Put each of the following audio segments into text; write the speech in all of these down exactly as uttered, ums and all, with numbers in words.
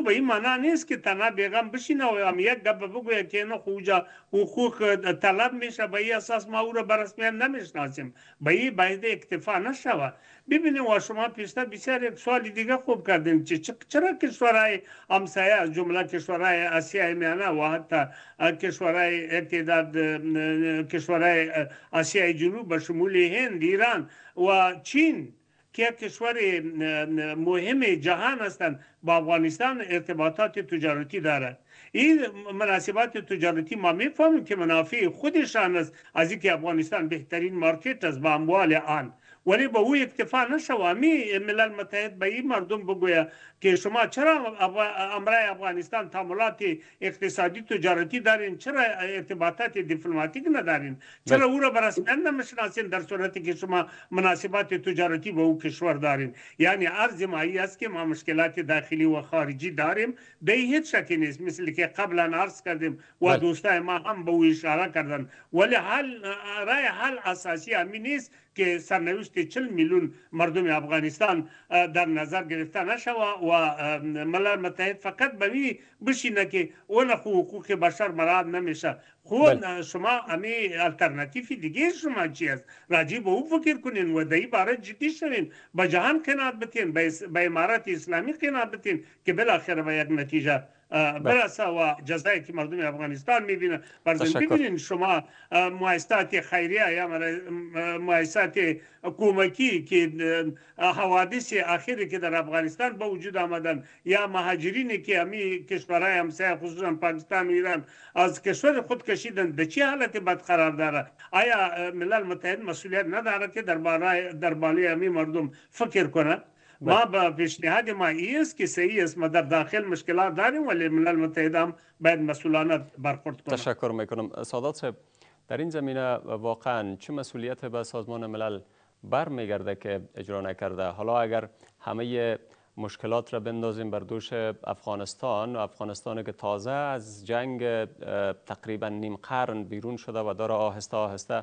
به این معنی نیست که تنها بیگم بشینه و هم یک گپ بگویه که اینا خوجا حقوق طلب میشه، به این اساس ما او را به رسمیت نمیشناسیم. به این باید اکتفا نشود. ببینید و شما پیشتر بسیار یک سوال دیگه خوب کردین که چرا کشورهای همسایه از جمله کشورهای آسیای میانه و حتی کشورهای اتحاد کشورهای آسیای جنوب به شمول هند، ایران و چین که کشور مهم جهان هستند با افغانستان ارتباطات تجارتی دارد. این مناسبات تجارتی ما میفهمیم که منافع خودشان است از اینکه افغانستان بهترین مارکت است با اموال آن، ولی به او اکتفا نشود. می ملل متحد به این مردم بگوید که شما چرا امرای افغانستان تعاملات اقتصادی تجارتی دارین، چرا ارتباطات دیپلماتیک ندارین، چرا او را به رسمیت نمیشناسین در صورتی که شما مناسبات تجارتی با او کشور دارین. یعنی عرض ما ای است که ما مشکلات داخلی و خارجی داریم، به هیچ شکی نیست، مثل که قبلا عرض کردیم و دوستای ما هم به او اشاره کردن، ولی حل رای حل اساسی همین نیست که سرنوشت چهل میلیون مردم افغانستان در نظر گرفته نشود و ملل متحد فقط به می بشینه که اون حقوق بشر مراعات نمیشه. خود شما امی الटरनेटिव دیگه شما چی است؟ راجع به او فکر کنین و در این باره جدی شوین، با جهان قناعت بتین، با امارات اسلامی قناعت بتین که بالاخره به یک نتیجه برسه و جزایی که مردم افغانستان میبینه. برزن ببینین شما مؤسسات خیریه یا مؤسسات حکومتی که حوادث اخیری که در افغانستان به وجود آمدن یا مهاجرینی که امی کشورهای همسایه خصوصا پاکستان و ایران از کشور خود کشیدن، به چه حالت بد قرار داره؟ آیا ملل متحد مسئولیت نداره که در بالای در بالای امی مردم فکر کنه؟ ما به پیشنهاد ما است که صحیح است، ما در داخل مشکلات داریم ولی ملل متحد هم باید مسئولانه برخورد کنه. تشکر میکنم. سادات صاحب، در این زمینه واقعا چه مسئولیت به سازمان ملل برمیگرده که اجرا نکرده؟ حالا اگر همه مشکلات را بندازیم بر دوش افغانستان و افغانستانی که تازه از جنگ تقریبا نیم قرن بیرون شده و داره آهسته آهسته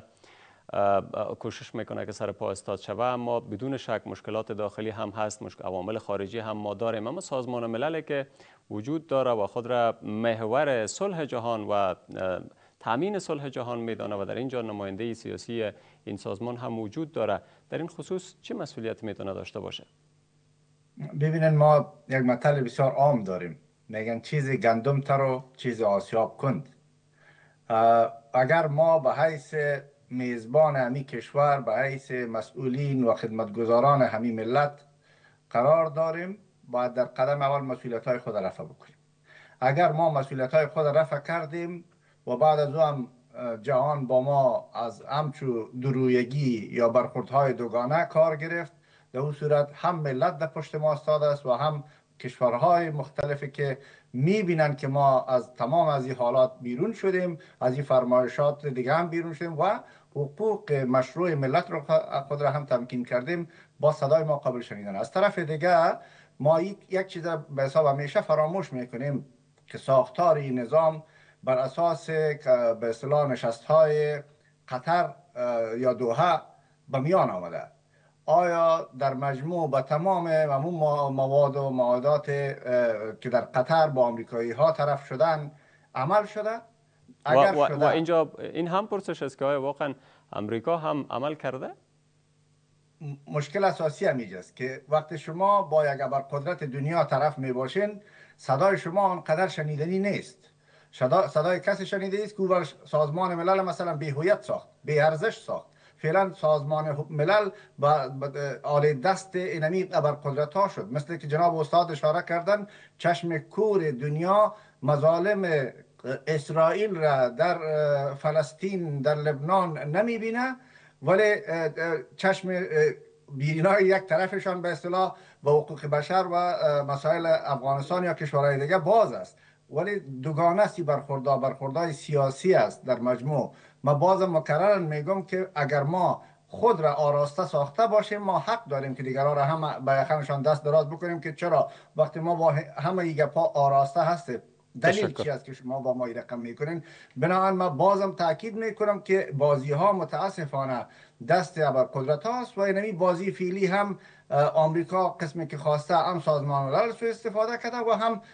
کوشش میکنه که سر پا استاد شوه، اما بدون شک مشکلات داخلی هم هست، مشکل عوامل خارجی هم ما داریم، اما سازمان ملل که وجود داره و خود را محور صلح جهان و تامین صلح جهان میدانه و در اینجا نماینده سیاسی این سازمان هم وجود داره، در این خصوص چه مسئولیت میتونه داشته باشه؟ ببینن ما یک مطلب بسیار عام داریم، میگن چیز گندم تر و چیز آسیاب کند. اگر ما به حیث میزبان همی کشور، به حیث مسئولین و خدمتگزاران همی ملت قرار داریم، باید در قدم اول مسئولیت های خود رفع بکنیم. اگر ما مسئولیت های خود رفع کردیم و بعد از او هم جهان با ما از همچو درویگی یا برخوردهای دوگانه کار گرفت، در اون صورت هم ملت در پشت ما استاده است و هم کشورهای مختلفی که میبینن که ما از تمام از این حالات بیرون شدیم، از این فرمایشات دیگه هم بیرون شدیم و حقوق مشروع ملت رو خود را هم تمکین کردیم، با صدای ما قابل شنیدن. از طرف دیگه ما یک چیز به حساب همیشه فراموش میکنیم که ساختار این نظام بر اساس به اصطلاح نشست‌های قطر یا دوحه به میان آمده. آیا در مجموع با تمام همون مواد و معاهدات که در قطر با آمریکایی ها طرف شدن عمل شده؟ اگر و, و, شده و اینجا این هم پرسش است که آیا واقعا امریکا هم عمل کرده؟ مشکل اساسی هم اینجاست که وقتی شما با یک ابرقدرت دنیا طرف می باشین، صدای شما آنقدر شنیدنی نیست. صدای کسی شنیده است که او سازمان ملل مثلا بی هویت ساخت، بی ارزش ساخت. فعلا سازمان ملل با آل دست اینمی ابرقدرت ها شد، مثل که جناب استاد اشاره کردن، چشم کور دنیا مظالم اسرائیل را در فلسطین، در لبنان نمی بینه، ولی چشم بینای یک طرفشان به اصطلاح با حقوق بشر و مسائل افغانستان یا کشورهای دیگه باز است، ولی دوگانه سی برخوردها برخوردهای سیاسی است در مجموع. ما بازم مکررن میگم که اگر ما خود را آراسته ساخته باشیم، ما حق داریم که دیگران را هم به یخنشان دست دراز بکنیم که چرا وقتی ما با همه ایگه پا آراسته هستیم، دلیل چی است که شما با ما این رقم میکنین؟ بنابراین من بازم تاکید میکنم که بازی ها متاسفانه دست ابرقدرت هاست و اینمی بازی فعلی هم آمریکا قسمی که خواسته هم سازمان ملل سو استفاده کرده و هم